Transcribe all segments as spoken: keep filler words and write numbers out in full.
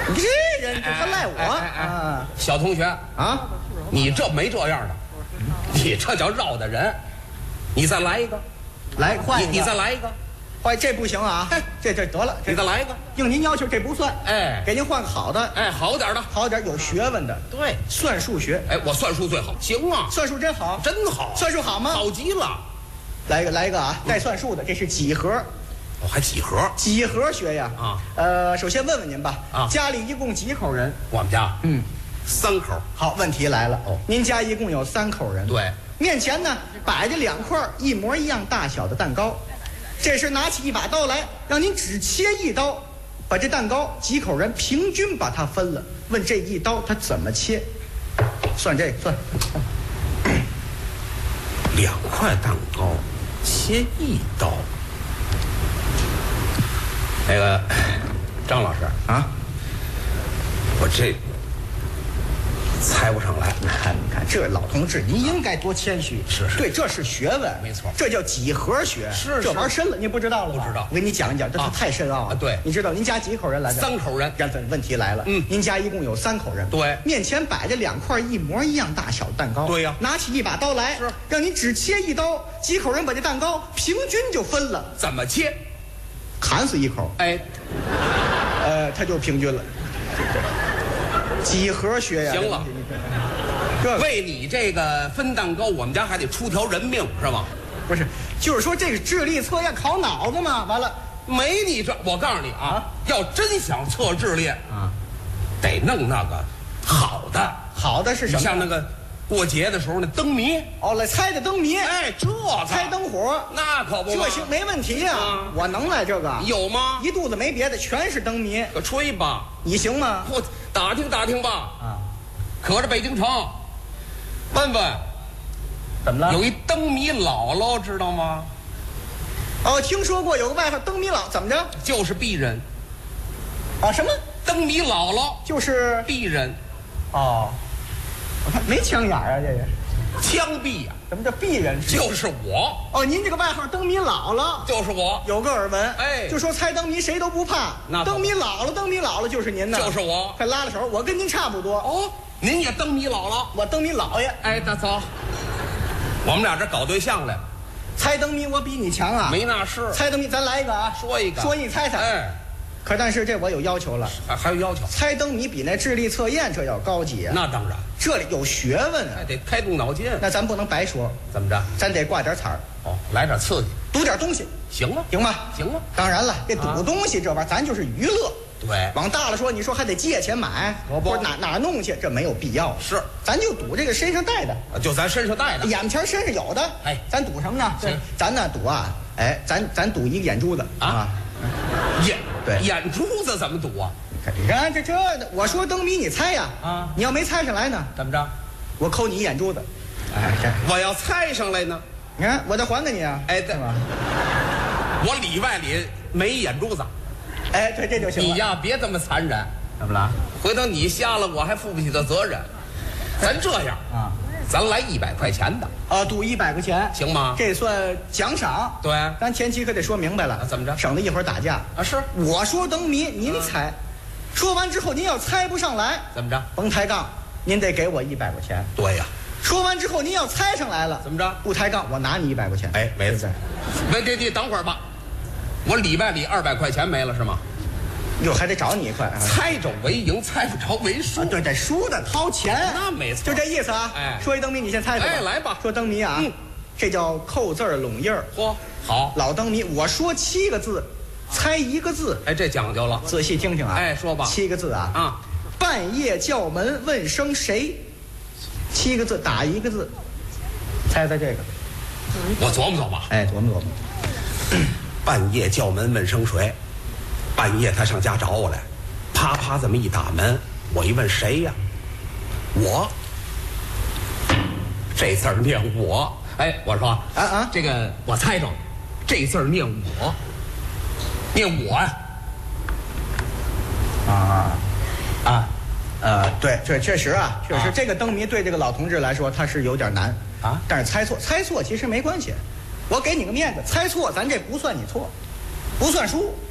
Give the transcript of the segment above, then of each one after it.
你这人这还赖我啊！ 小同学啊， 你这没这样的，你这叫绕的人。你再来一个， 来换一个， 你你再来一个， 换这不行啊！这这得了， 你再来一个， 应您要求这不算。 哎， 给您换个好的， 哎，好点的， 好点有学问的。 对， 算数学。 哎，我算术最好。行啊， 算术真好， 真好。 算术好吗？ 好极了。 来一个，来一个啊！带算术的，这是几何。 哦，还几何？ 几何学呀！ 啊， 呃，首先问问您吧。 啊， 家里一共几口人？ 我们家， 嗯， 三口。 好，问题来了。哦，您家一共有三口人。 对。 面前呢摆着两块一模一样大小的蛋糕，这时拿起一把刀来，让您只切一刀，把这蛋糕几口人平均把它分了。问这一刀他怎么切？算这个算。 两块蛋糕，切一刀。那个张老师啊， 我这猜不上来。 你看，你看，这老同志，您应该多谦虚。 是是， 对，这是学问， 没错， 这叫几何学。 是， 这玩意儿深了，您不知道了吧？ 不知道。 我给你讲一讲，这是太深奥了。 对， 你知道您家几口人来着？ 三口人。 让问题来了，嗯，您家一共有三口人。 对， 面前摆着两块一模一样大小的蛋糕。 对呀， 拿起一把刀来， 是让您只切一刀，几口人把这蛋糕平均就分了。 怎么切？ 砍死一口。 哎， 呃，他就平均了。几何学呀！ 行了。 这为你这个分蛋糕，我们家还得出条人命是吧？ 不是，就是说这个智力测验考脑子嘛。完了， 没你这，我告诉你啊，要真想测智力啊，得弄那个好的。 好的是什么？ 像那个过节的时候那灯谜。 哦，来猜的灯谜。 哎，这猜灯火， 那可不。 这行没问题呀、啊，我能来这个。 有吗？ 一肚子没别的，全是灯谜。 可吹吧， 你行吗？ 我打听打听吧。啊，可是北京城。问问， 怎么了？ 有一灯谜姥姥，知道吗？ 哦，听说过有个外号灯谜姥，怎么着？ 就是鄙人。 啊，什么？ 灯谜姥姥就是鄙人。 哦，我看没枪眼啊，这个。 枪毙呀！ 什么叫鄙人？ 就是我。 哦，您这个外号灯谜姥姥， 就是我。 有个耳闻， 哎， 就说猜灯谜谁都不怕。 那灯谜姥姥，灯谜姥姥就是您呢。 就是我。 快拉拉手，我跟您差不多。 哦。您也灯谜姥姥， 我灯谜姥爷。 哎，大嫂，我们俩这搞对象来， 猜灯谜我比你强啊！ 没那事。 猜灯谜咱来一个啊， 说一个， 说一猜猜。 哎， 可但是这我有要求了， 还还有要求。 猜灯谜比那智力测验这要高级啊！ 那当然， 这里有学问啊， 还得开动脑筋。 那咱不能白说， 怎么着？ 咱得挂点彩儿。 哦，来点刺激， 赌点东西， 行吗？ 行吗？ 行吗？ 当然了，这赌东西这玩意儿，咱就是娱乐。 对， 往大了说，你说还得借钱买，或者哪哪弄去，这没有必要。 是， 咱就赌这个身上带的， 就咱身上带的， 眼前身上有的。 哎， 咱赌什么呢？ 行， 咱呢赌啊，哎，咱咱赌一个眼珠子啊， 眼对眼珠子怎么赌啊？ 你看这这，我说灯谜你猜呀，啊，你要没猜上来呢， 怎么着？ 我抠你一眼珠子。哎，这我要猜上来呢， 你看我得还给你啊。 哎，对吧？我里外里没眼珠子。 哎，对，这就行了。 你呀，别这么残忍， 怎么了？ 回头你瞎了，我还负不起的责任。咱这样啊，咱来一百块钱的啊，赌一百块钱， 行吗？ 这算奖赏。 对， 咱前期可得说明白了。 啊、怎么着？ 省得一会儿打架啊！是， 我说灯谜，您猜，嗯、说完之后您要猜不上来， 怎么着？ 甭抬杠，您得给我一百块钱。 对呀。 说完之后您要猜上来了， 怎么着？ 不抬杠，我拿你一百块钱。 哎，没事。没，对对，等会儿吧。我里外里二百块钱没了是吗？ 哟，还得找你一块。 猜着为赢，猜不着为输。 啊、对，这输的掏钱。 那没错， 就这意思啊。 哎， 说一灯谜，你先猜猜。 哎，来吧。 说灯谜啊，嗯，这叫扣字拢印儿。 嚯，好， 老灯谜，我说七个字，猜一个字。 哎，这讲究了， 仔细听听啊。 哎，说吧。 七个字啊。 啊， 半夜叫门问声谁？七个字打一个字，猜猜这个。 我琢磨琢磨。 哎，琢磨琢磨。 半夜叫门问声谁？半夜他上家找我来，啪啪这么一打门，我一问谁呀？我。这字儿念我。哎，我说啊啊， 这个我猜着，这字儿念我，念我呀。 啊啊。 呃，对，这确实啊，确实、啊、这个灯谜对这个老同志来说他是有点难啊。但是猜错，猜错其实没关系，我给你个面子，猜错咱这不算你错，不算输，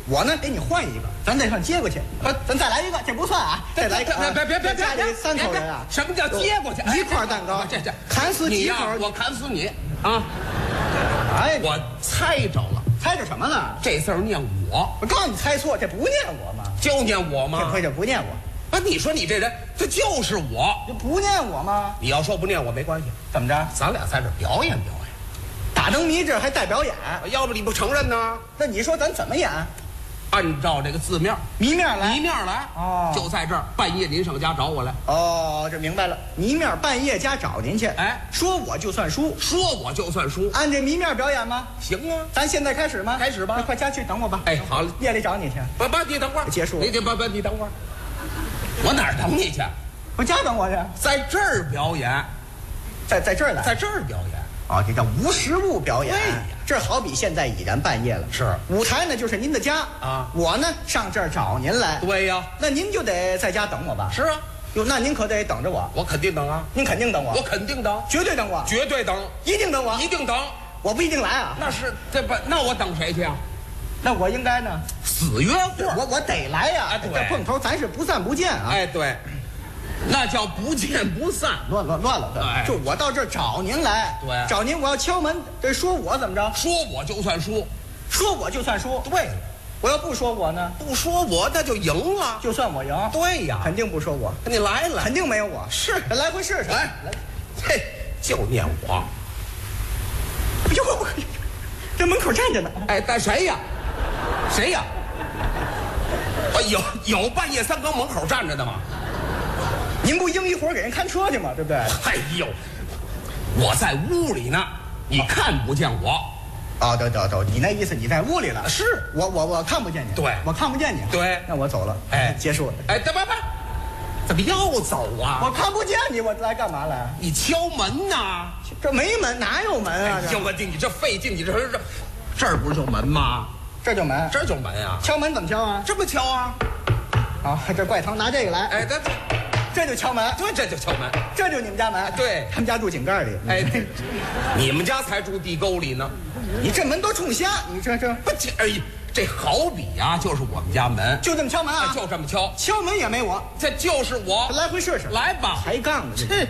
我呢给你换一个，咱再上接过去。不，咱再来一个，这不算啊，再来一个。 别别别别别！ 家里三口人啊， 什么叫接过去？ 一块蛋糕， 这这砍死几口？ 我砍死你啊！ 哎， 我猜着了， 猜着什么了？ 这字儿念我。 我告诉你猜错，这不念我吗？ 就念我吗？ 这回这不念我。 啊，你说你这人，这就是我。 这不念我吗？ 你要说不念我没关系， 怎么着？ 咱俩在这表演表演。 打灯谜这还带表演？ 要不你不承认呢？ 那你说咱怎么演？ 按照这个字面， 谜面来， 谜面来。 哦， 就在这儿，半夜您上家找我来。 哦，这明白了。谜面半夜家找您去。 哎， 说我就算输， 说我就算输。 按这谜面表演吗？ 行啊， 咱现在开始吗？ 开始吧。 那快家去等我吧。 哎，好了， 夜里找你去。 不不，你等会儿， 结束了。 你你不不，你等会儿，我哪儿等你去？ 我家等我去。 在这儿表演， 在在这儿来， 在这儿表演。 啊，这叫无实物表演。 对呀， 这好比现在已然半夜了， 是舞台呢就是您的家啊， 我呢上这儿找您来。 对呀， 那您就得在家等我吧。 是啊， 哟，那您可得等着我。 我肯定等啊， 您肯定等我。 我肯定等， 绝对等我， 绝对等， 一定等我， 一定等。 我不一定来啊。 那是这不，那我等谁去啊？ 那我应该呢？ 死约会， 我我得来呀。 哎，对， 这碰头咱是不散不见啊。 哎，对。那叫不见不散， 乱乱乱了。 哎， 就我到这儿找您来， 对， 找您我要敲门，这说我怎么着？ 说我就算输， 说我就算输。 对， 我要不说我呢？ 不说我那就赢了， 就算我赢。 对呀， 肯定不说我。 你来了， 肯定没有我。 是， 来回试试。 来来，嘿，就念我。 哎呦，这门口站着呢。 哎，带谁呀？谁呀？啊，有有半夜三更门口站着的吗？ 您不应一会儿给人看车去吗？对不对？ 哎呦，我在屋里呢，你看不见我。 啊，对对对，你那意思你在屋里了？ 是我我我看不见你。 对， 我看不见你。 对， 那我走了。 哎， 结束了。 哎，等等等，怎么又走啊？ 我看不见你，我来干嘛来？ 你敲门呐？ 这没门，哪有门啊？ 哎呦我你这费劲，你这这这儿不是有门吗？ 这就门， 这就门啊！ 敲门怎么敲啊？ 这么敲啊？ 啊，这怪疼，拿这个来。 哎，这这。 这就敲门， 对，这就敲门， 这就是你们家门。 对， 他们家住井盖里。 哎，你们家才住地沟里呢。 你这门都冲瞎，你这这不这哎，这好比呀，就是我们家门， 就这么敲门啊， 就这么敲， 敲门也没我， 这就是我。 来回试试， 来吧， 抬杠的。 这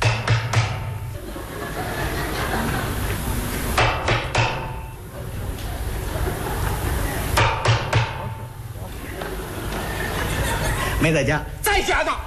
没在家， 在家呢。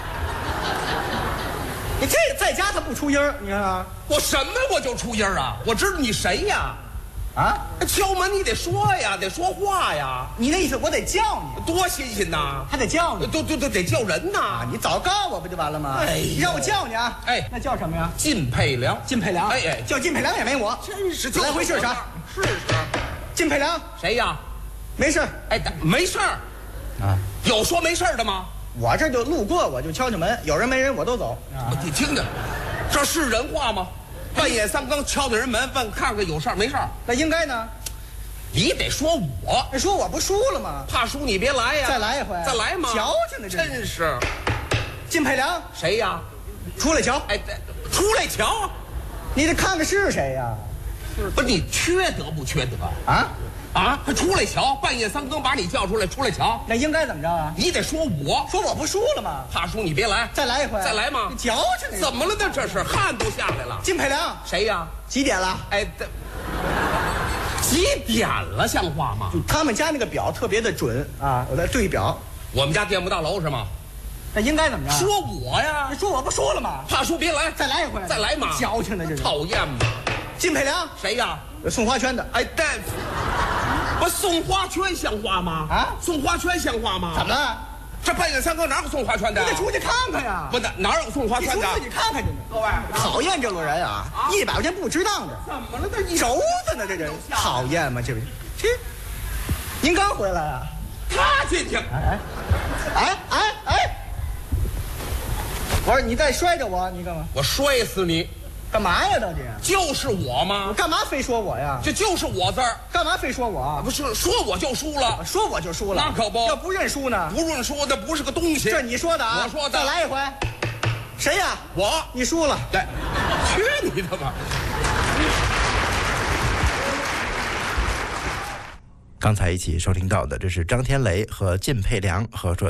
你这在家他不出音儿，你看啊， 我什么我就出音儿啊？我知道你谁呀？ 啊， 敲门你得说呀，得说话呀。 你那意思我得叫你， 多新鲜呐！ 还得叫你， 都都都得叫人呐！ 你早告我不就完了吗？ 哎， 让我叫你啊！ 哎， 那叫什么呀？ 靳佩良， 靳佩良。 哎哎， 叫靳佩良也没我， 真是来回试试， 试试。 靳佩良， 谁呀？ 没事。 哎，没事儿啊？有说没事儿的吗？ 我这就路过，我就敲敲门，有人没人我都走。 你听着，这是人话吗？半夜三更敲敲人门，问看看有事儿没事儿？ 那应该呢？ 你得说我， 你说我不输了吗？ 怕输你别来呀！ 再来一回， 再来吗？ 矫情的， 真是。 靳佩良， 谁呀？ 出来瞧。 哎，出来瞧， 你得看看是谁呀？ 不是你缺德不缺德啊？ 啊！还出来瞧，半夜三更把你叫出来，出来瞧。 那应该怎么着啊？ 你得说我， 说我不输了吗？ 怕输你别来， 再来一回， 再来吗？ 你矫情的。 怎么了呢？这是汗都下来了。 靳佩良， 谁呀？ 几点了？ 哎，这几点了？像话吗？ 他们家那个表特别的准啊，我在对表。 我们家电不大楼是吗？ 那应该怎么着？ 说我呀！ 你说我不输了吗？ 怕输别来， 再来一回， 再来嘛！ 矫情的这是。 讨厌嘛！ 靳佩良， 谁呀？ 送花圈的。 哎，但不送花圈像话吗？ 啊， 送花圈像话吗？ 怎么了？ 这半夜三更哪有送花圈的？ 你得出去看看呀！ 不，哪哪有送花圈的？ 你出去看看去。 各位， 讨厌这种人啊！一百块钱不值当的。 怎么了？这一轴子呢？这人讨厌吗？这不，这您刚回来啊？ 他进去。 哎哎哎哎！我说你再摔着我，你干嘛？ 我摔死你！ 干嘛呀？到底就是我吗？ 我干嘛非说我呀？ 这就是我字儿， 干嘛非说我？ 不是说我就输了， 说我就输了， 那可不。 要不认输呢？ 不认输，那不是个东西。 这你说的啊？ 我说的。 再来一回。谁呀？ 我。 你输了。 对，去你的吧！ 刚才一起收听到的，这是张天雷和靳佩良合作